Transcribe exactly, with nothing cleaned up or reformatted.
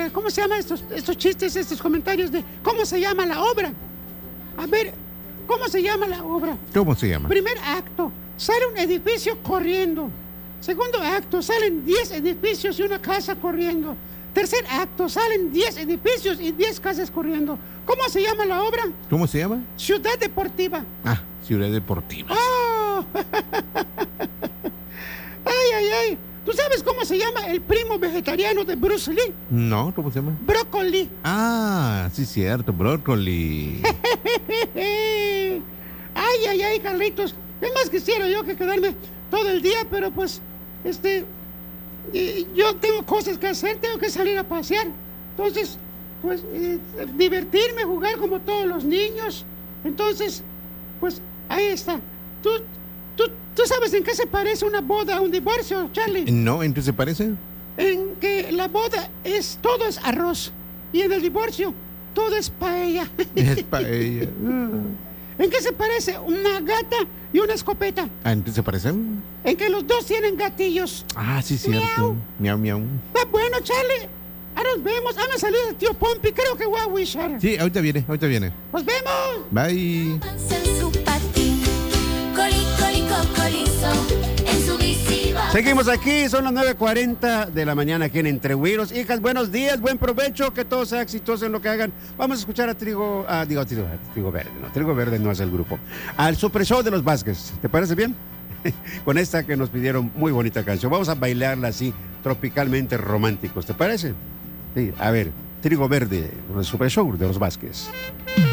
llama, cómo se llama estos, estos chistes, estos comentarios de cómo se llama la obra? A ver, ¿cómo se llama la obra? ¿Cómo se llama? Primer acto, sale un edificio corriendo. Segundo acto, salen diez edificios y una casa corriendo. Tercer acto, salen diez edificios y diez casas corriendo. ¿Cómo se llama la obra? ¿Cómo se llama? Ciudad Deportiva. Ah, Ciudad Deportiva. ¡Oh! ¡Ay, ay, ay! ¿Tú sabes cómo se llama el primo vegetariano de Bruce Lee? No, ¿cómo se llama? Brócoli. Ah, sí, cierto, brócoli. ¡Ay, ay, ay, Carlitos! Es más, quisiera yo que quedarme todo el día, pero pues, este... eh, yo tengo cosas que hacer, tengo que salir a pasear. Entonces, pues, eh, divertirme, jugar como todos los niños. Entonces, pues, ahí está. ¿Tú, tú, ¿Tú sabes en qué se parece una boda a un divorcio, Charlie? No, ¿en qué se parece? En que la boda es, todo es arroz. Y en el divorcio, todo es paella. Es paella. ¿En qué se parece una gata y una escopeta? Ah, ¿en qué se parecen? En que los dos tienen gatillos. Ah, sí, cierto. Miau, miau. Ah, bueno, Charlie. Ahora nos vemos. Ah, me salió el tío Pompi. Creo que voy a wishar. Sí, ahorita viene, ahorita viene. ¡Nos vemos! Bye. En su patín, coli, coli, cocolizo, en su bici va. Seguimos aquí, son las nueve cuarenta de la mañana aquí en Entre Güiros. Hijas, buenos días, buen provecho, que todo sea exitoso en lo que hagan. Vamos a escuchar a Trigo, ah, digo, Trigo, Trigo Verde, no, Trigo Verde no es el grupo. Al Super Show de los Vázquez, ¿te parece bien? Con esta que nos pidieron, muy bonita canción. Vamos a bailarla así, tropicalmente románticos, ¿te parece? Sí, a ver, Trigo Verde, el Super Show de los Vázquez.